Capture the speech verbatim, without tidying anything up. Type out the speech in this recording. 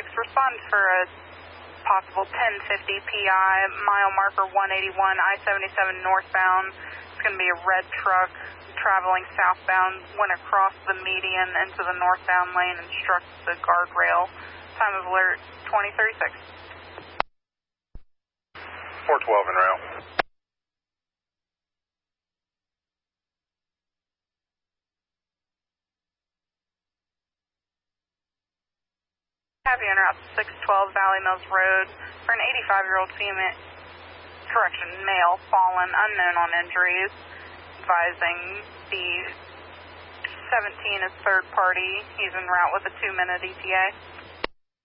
six, respond for a possible ten fifty P I, mile marker one eighty-one, I seventy-seven northbound. It's going to be a red truck traveling southbound, went across the median into the northbound lane and struck the guardrail. Time of alert twenty thirty-six. four twelve en route. Have you en route six twelve Valley Mills Road for an eighty-five-year-old female, correction, male, fallen, unknown on injuries, advising the seventeen is third party. He's en route with a two-minute E T A.